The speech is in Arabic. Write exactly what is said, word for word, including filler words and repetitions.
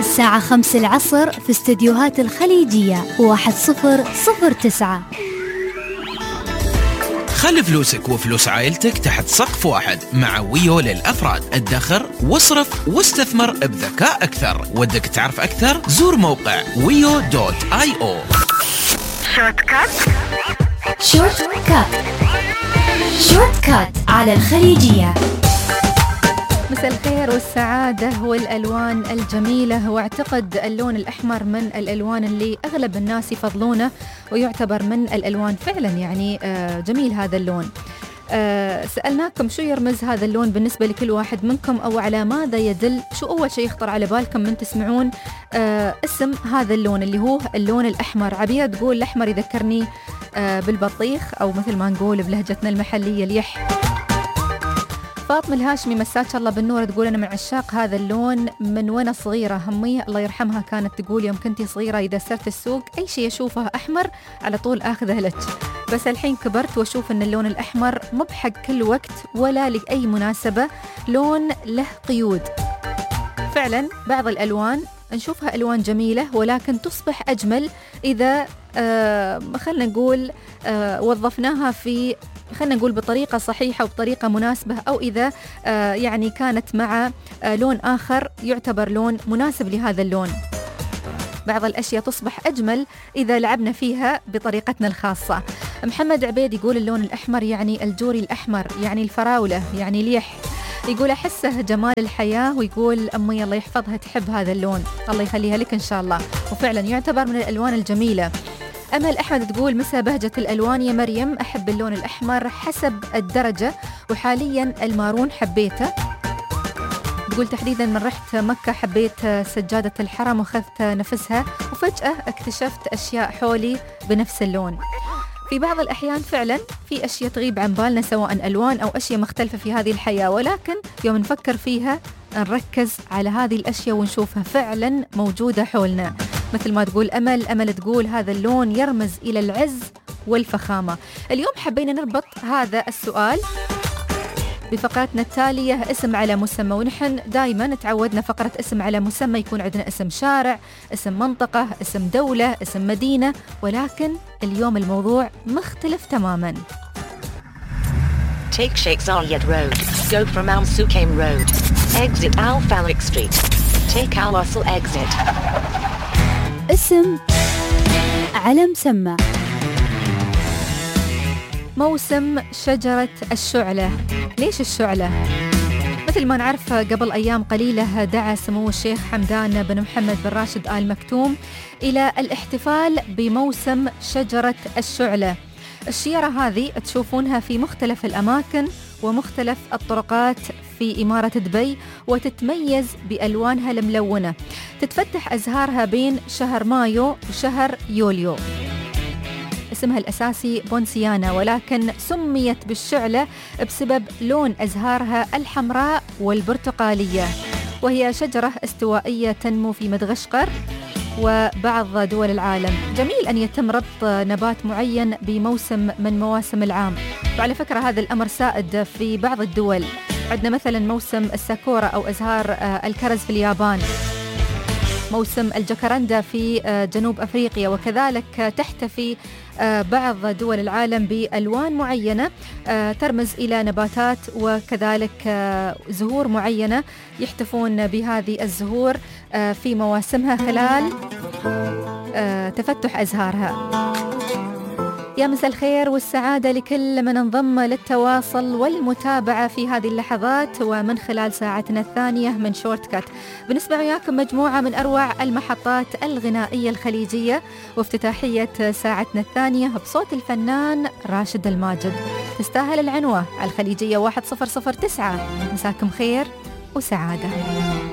الساعة خمس العصر في استديوهات الخليجية واحد صفر صفر تسعة. خلي فلوسك وفلوس عائلتك تحت سقف واحد مع ويو للأفراد. ادخر واصرف واستثمر بذكاء أكثر. ودك تعرف أكثر؟ زور موقع ويو دوت آي أو. شورت كات شورت كات شورت كات على الخليجية. مساء الخير والسعادة والألوان الجميلة، واعتقد اللون الأحمر من الألوان اللي أغلب الناس يفضلونه ويعتبر من الألوان فعلا يعني جميل هذا اللون. سألناكم شو يرمز هذا اللون بالنسبة لكل واحد منكم، أو على ماذا يدل؟ شو أول شيء يخطر على بالكم من تسمعون اسم هذا اللون اللي هو اللون الأحمر؟ عبير تقول الأحمر يذكرني بالبطيخ، أو مثل ما نقول بلهجتنا المحلية اليح. فاطمة الهاشمي مساك الله بالنور تقول أنا من عشاق هذا اللون من وأنا صغيرة. همي الله يرحمها كانت تقول يوم كنتي صغيرة إذا سرت السوق أي شيء أشوفه أحمر على طول أخذه لك، بس الحين كبرت وأشوف أن اللون الأحمر مو بحق كل وقت ولا لأي مناسبة، لون له قيود. فعلا بعض الألوان نشوفها ألوان جميلة ولكن تصبح أجمل إذا آه خلنا نقول آه وظفناها في خلنا نقول بطريقة صحيحة وبطريقة مناسبة، أو إذا آه يعني كانت مع آه لون آخر يعتبر لون مناسب لهذا اللون. بعض الأشياء تصبح أجمل إذا لعبنا فيها بطريقتنا الخاصة. محمد عبيد يقول اللون الأحمر يعني الجوري الأحمر، يعني الفراولة، يعني اليح. يقول أحسه جمال الحياة، ويقول أمي الله يحفظها تحب هذا اللون، الله يخليها لك إن شاء الله، وفعلا يعتبر من الألوان الجميلة. أمل أحمد تقول مسا بهجة الألوان يا مريم، أحب اللون الأحمر حسب الدرجة، وحاليا المارون حبيته. تقول تحديدا من رحت مكة حبيت سجادة الحرم وخذت نفسها، وفجأة اكتشفت أشياء حولي بنفس اللون. في بعض الأحيان فعلا في أشياء تغيب عن بالنا سواء ألوان أو أشياء مختلفة في هذه الحياة، ولكن يوم نفكر فيها نركز على هذه الأشياء ونشوفها فعلا موجودة حولنا. مثل ما تقول أمل أمل تقول هذا اللون يرمز إلى العز والفخامة. اليوم حبينا نربط هذا السؤال بفقرتنا التالية، اسم على مسمى. ونحن دايما تعودنا فقرة اسم على مسمى يكون عندنا اسم شارع، اسم منطقة، اسم دولة، اسم مدينة، ولكن اليوم الموضوع مختلف تماما. Take Sheikh Zayed Road, go from Al Sukaim Road, exit Al Falak Street, take Al Wasl exit. اسم على مسمى. موسم شجرة الشعلة. ليش الشعلة؟ مثل ما نعرف قبل أيام قليلة دعا سمو الشيخ حمدان بن محمد بن راشد آل مكتوم إلى الاحتفال بموسم شجرة الشعلة. الشجرة هذه تشوفونها في مختلف الأماكن ومختلف الطرقات في إمارة دبي، وتتميز بألوانها الملونة. تتفتح أزهارها بين شهر مايو وشهر يوليو. اسمها الأساسي بونسيانا، ولكن سميت بالشعلة بسبب لون أزهارها الحمراء والبرتقالية، وهي شجرة استوائية تنمو في مدغشقر وبعض دول العالم. جميل أن يتم ربط نبات معين بموسم من مواسم العام، وعلى فكرة هذا الأمر سائد في بعض الدول. عندنا مثلا موسم الساكورا أو أزهار الكرز في اليابان، موسم الجاكارندا في جنوب أفريقيا، وكذلك تحتفي بعض دول العالم بألوان معينة ترمز إلى نباتات وكذلك زهور معينة يحتفون بهذه الزهور في مواسمها خلال تفتح أزهارها. يا مساء الخير والسعادة لكل من انضم للتواصل والمتابعة في هذه اللحظات ومن خلال ساعتنا الثانية من شورت كات. بنسمع وياكم مجموعة من أروع المحطات الغنائية الخليجية، وافتتاحية ساعتنا الثانية بصوت الفنان راشد الماجد. تستاهل العنوة على الخليجية واحد صفر صفر تسعة. مساكم خير وسعادة.